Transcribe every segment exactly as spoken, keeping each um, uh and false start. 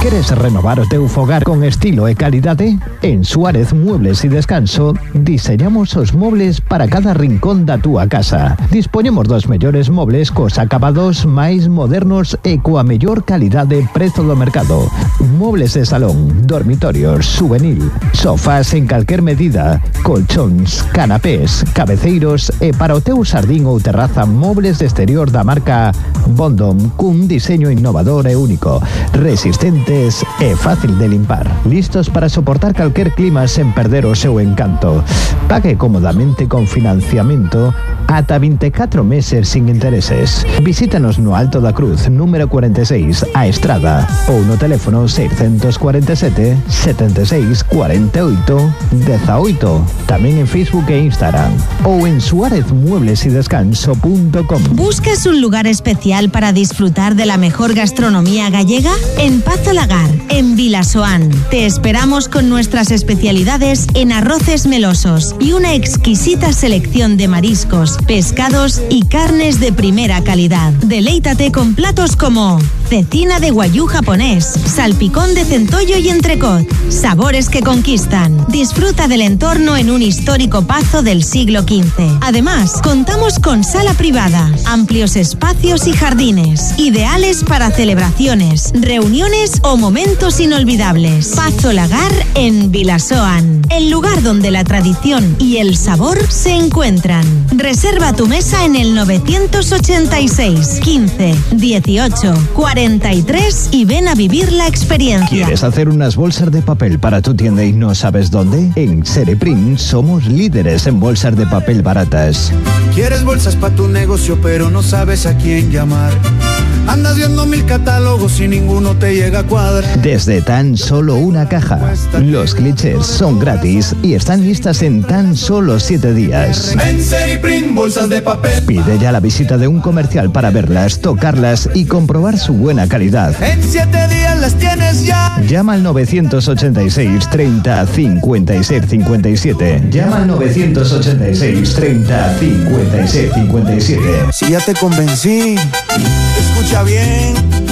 Queres renovar o teu fogar con estilo e calidade? En Suárez Muebles y Descanso diseñamos os mobles para cada rincón da túa casa. Dispoñemos dos mellores mobles cos acabados máis modernos e coa mellor calidade e prezo do mercado. Mobles de salón, dormitorios, souvenir, sofás en calquer medida, colchóns, canapés, cabeceiros e para o teu sardín ou terraza mobles de exterior da marca Bondom cun diseño innovador e único, resistentes e fácil de limpar. Listos para soportar calquer clima sen perder o seu encanto. Pague cómodamente con financiamento ata vinte e catro meses sin intereses. Visítanos no Alto da Cruz, número cuarenta e seis, a Estrada, ou no teléfono seiscentos cuarenta e sete, setenta e seis, cuarenta e oito, dieciocho. Tamén en Facebook e Instagram, ou en suárez muebles y descanso punto com. ¿Buscas un lugar especial para disfrutar de la mejor gastronomía gallega? En Pazo Lagar, en Vilasoán. Te esperamos con nuestras especialidades en arroces melosos y una exquisita selección de mariscos, pescados y carnes de primera calidad. Deleítate con platos como cecina de guayú japonés, salpicón de centollo y entrecot, sabores que conquistan. Disfruta del entorno en un histórico pazo del siglo quince. Además, contamos con sala privada, amplios espacios y jardines, ideales para celebraciones, reuniones o momentos inolvidables. Pazo Lagar en Vilasoán, el lugar donde la tradición y el sabor se encuentran. Reserva tu mesa en el novecientos ochenta y seis, quince, dieciocho, cuarenta y tres y ven a vivir la experiencia. ¿Quieres hacer unas bolsas de papel para tu tienda y no sabes dónde? En Sereprin somos líderes en bolsas de papel baratas. ¿Quieres bolsas para tu negocio pero no sabes a quién llamar? Andas viendo mil catálogos y ninguno te llega a cuadrar. Desde tan solo una caja. Los clichés son gratis y están listas en tan solo siete días. En Seriprin, bolsas de papel. Pide ya la visita de un comercial para verlas, tocarlas y comprobar su buena calidad. En siete días las tienes ya. Llama al novecientos ochenta y seis, treinta, cincuenta y seis, cincuenta y siete. Llama al novecientos ochenta y seis, treinta, cincuenta y seis, cincuenta y siete. Si ya te convencí, escucha bien,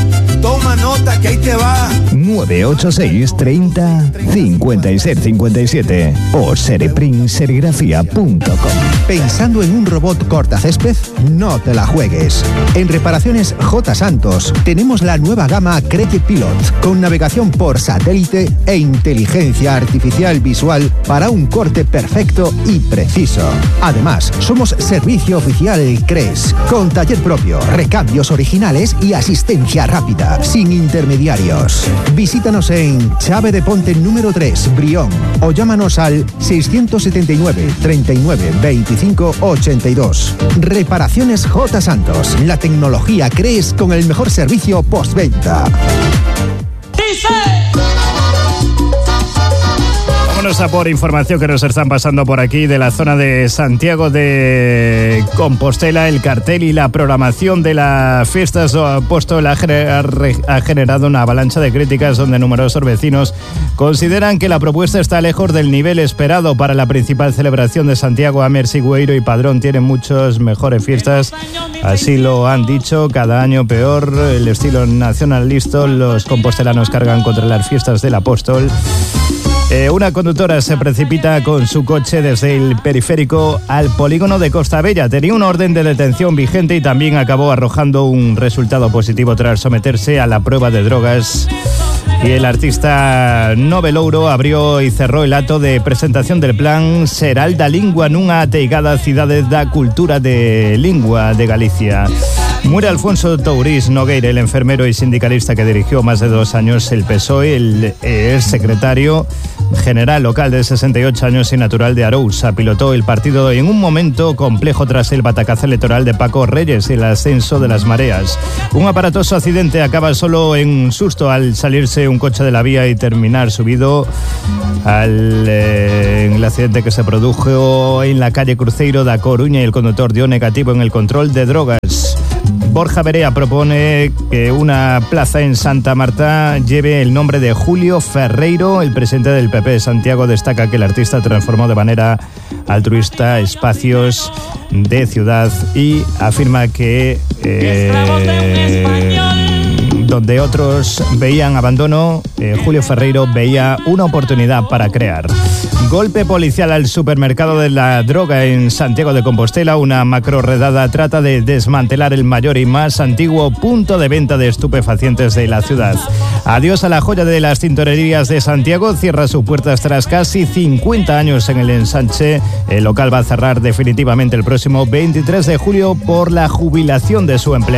toma nota que ahí te va. nueve ocho seis, treinta, cincuenta y seis, cincuenta y siete o sereprin serigrafía punto com. ¿Pensando en un robot cortacésped? No te la juegues. En Reparaciones J. Santos tenemos la nueva gama Creative Pilot con navegación por satélite e inteligencia artificial visual para un corte perfecto y preciso. Además, somos servicio oficial C R E S con taller propio, recambios originales y asistencia rápida, sin intermediarios. Visítanos en Chave de Ponte número tres, Brión, o llámanos al seiscientos setenta y nueve, treinta y nueve, veinticinco, ochenta y dos. Reparaciones J. Santos, la tecnología C R E S con el mejor servicio postventa. Vámonos a por información que nos están pasando por aquí de la zona de Santiago de Compostela. El cartel y la programación de las fiestas Apóstol ha generado una avalancha de críticas donde numerosos vecinos consideran que la propuesta está lejos del nivel esperado para la principal celebración de Santiago. Amer, Sigüeiro y Padrón tienen muchas mejores fiestas, así lo han dicho. Cada año peor, el estilo nacionalista, los compostelanos cargan contra las fiestas del Apóstol. Eh, una conductora se precipita con su coche desde el periférico al polígono de Costa Bella. Tenía una orden de detención vigente y también acabó arrojando un resultado positivo tras someterse a la prueba de drogas. Y el artista Novelouro abrió y cerró el acto de presentación del plan Seral da Lingua nunha ateigada cidade da cultura de lingua de Galicia. Muere Alfonso Tourís Nogueira, el enfermero y sindicalista que dirigió más de dos años el P S O E, el, el secretario general local de sesenta y ocho años y natural de Arousa. Pilotó el partido en un momento complejo tras el batacazo electoral de Paco Reyes y el ascenso de las mareas. Un aparatoso accidente acaba solo en un susto al salirse un coche de la vía y terminar subido al eh, en el accidente que se produjo en la calle Cruzeiro da Coruña y el conductor dio negativo en el control de drogas. Borja Berea propone que una plaza en Santa Marta lleve el nombre de Julio Ferreiro. El presidente del P P de Santiago destaca que el artista transformó de manera altruista espacios de ciudad y afirma que eh, donde otros veían abandono, eh, Julio Ferreiro veía una oportunidad para crear. Golpe policial al supermercado de la droga en Santiago de Compostela. Una macrorredada trata de desmantelar el mayor y más antiguo punto de venta de estupefacientes de la ciudad. Adiós a la joya de las tintorerías de Santiago. Cierra sus puertas tras casi cincuenta años en el ensanche. El local va a cerrar definitivamente el próximo veintitrés de julio por la jubilación de su empleado.